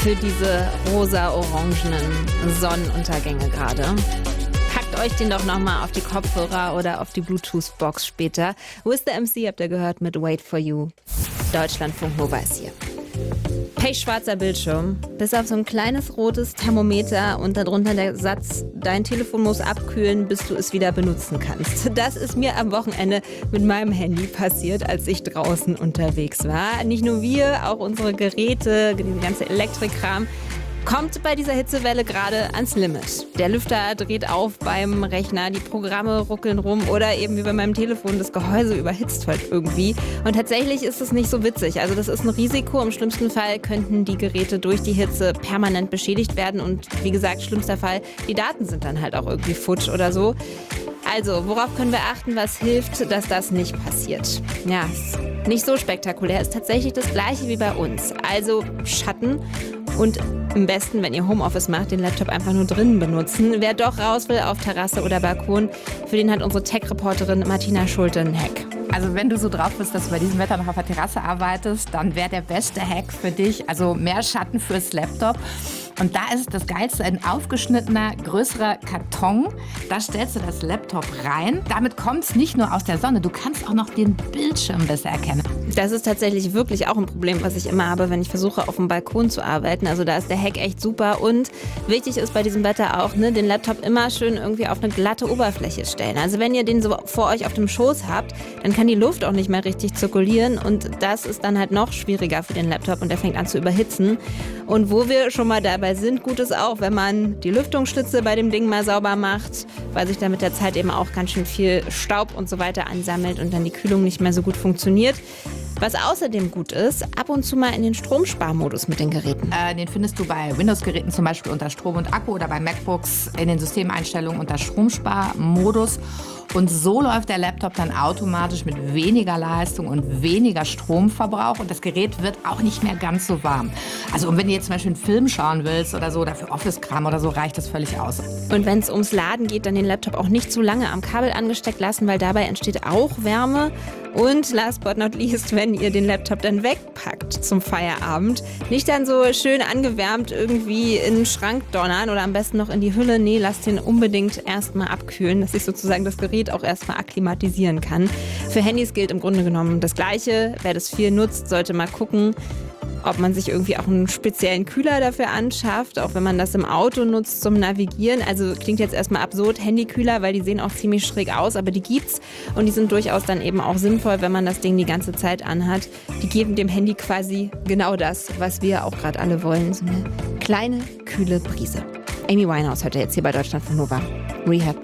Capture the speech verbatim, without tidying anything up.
für diese rosa-orangenen Sonnenuntergänge gerade. Packt euch den doch nochmal auf die Kopfhörer oder auf die Bluetooth-Box später. With the M C habt ihr gehört mit Wait for You. Deutschlandfunk Nova ist hier. Pechschwarzer Bildschirm, bis auf so ein kleines rotes Thermometer und darunter der Satz, dein Telefon muss abkühlen, bis du es wieder benutzen kannst. Das ist mir am Wochenende mit meinem Handy passiert, als ich draußen unterwegs war. Nicht nur wir, auch unsere Geräte, die ganze Elektrikkram, kommt bei dieser Hitzewelle gerade ans Limit. Der Lüfter dreht auf beim Rechner, die Programme ruckeln rum oder eben wie bei meinem Telefon, das Gehäuse überhitzt halt irgendwie. Und tatsächlich ist es nicht so witzig. Also das ist ein Risiko. Im schlimmsten Fall könnten die Geräte durch die Hitze permanent beschädigt werden. Und wie gesagt, schlimmster Fall, die Daten sind dann halt auch irgendwie futsch oder so. Also, worauf können wir achten, was hilft, dass das nicht passiert? Ja, ist nicht so spektakulär, ist tatsächlich das Gleiche wie bei uns. Also Schatten und am besten, wenn ihr Homeoffice macht, den Laptop einfach nur drinnen benutzen. Wer doch raus will auf Terrasse oder Balkon, für den hat unsere Tech-Reporterin Martina Schulte einen Hack. Also wenn du so drauf bist, dass du bei diesem Wetter noch auf der Terrasse arbeitest, dann wäre der beste Hack für dich, also mehr Schatten fürs Laptop. Und da ist das Geilste, ein aufgeschnittener, größerer Karton. Da stellst du das Laptop rein. Damit kommt es nicht nur aus der Sonne, du kannst auch noch den Bildschirm besser erkennen. Das ist tatsächlich wirklich auch ein Problem, was ich immer habe, wenn ich versuche, auf dem Balkon zu arbeiten. Also da ist der Hack echt super. Und wichtig ist bei diesem Wetter auch, ne, den Laptop immer schön irgendwie auf eine glatte Oberfläche stellen. Also wenn ihr den so vor euch auf dem Schoß habt, dann kann die Luft auch nicht mehr richtig zirkulieren. Und das ist dann halt noch schwieriger für den Laptop und der fängt an zu überhitzen. Und wo wir schon mal dabei sind, gut ist auch, wenn man die Lüftungsschlitze bei dem Ding mal sauber macht, weil sich da mit der Zeit eben auch ganz schön viel Staub und so weiter ansammelt und dann die Kühlung nicht mehr so gut funktioniert. Was außerdem gut ist, ab und zu mal in den Stromsparmodus mit den Geräten. Äh, den findest du bei Windows-Geräten zum Beispiel unter Strom und Akku oder bei MacBooks in den Systemeinstellungen unter Stromsparmodus. Und so läuft der Laptop dann automatisch mit weniger Leistung und weniger Stromverbrauch und das Gerät wird auch nicht mehr ganz so warm. Also und wenn du jetzt zum Beispiel einen Film schauen willst oder so, oder für Office-Kram oder so, reicht das völlig aus. Und wenn es ums Laden geht, dann den Laptop auch nicht zu lange am Kabel angesteckt lassen, weil dabei entsteht auch Wärme. Und last but not least, wenn ihr den Laptop dann wegpackt zum Feierabend, nicht dann so schön angewärmt irgendwie in den Schrank donnern oder am besten noch in die Hülle. Nee, lasst den unbedingt erstmal abkühlen, dass sich sozusagen das Gerät auch erstmal akklimatisieren kann. Für Handys gilt im Grunde genommen das Gleiche. Wer das viel nutzt, sollte mal gucken, ob man sich irgendwie auch einen speziellen Kühler dafür anschafft, auch wenn man das im Auto nutzt zum Navigieren. Also klingt jetzt erstmal absurd, Handykühler, weil die sehen auch ziemlich schräg aus, aber die gibt's und die sind durchaus dann eben auch sinnvoll, wenn man das Ding die ganze Zeit anhat. Die geben dem Handy quasi genau das, was wir auch gerade alle wollen, so eine kleine, kühle Brise. Amy Winehouse heute jetzt hier bei Deutschlandfunk Nova. Rehab.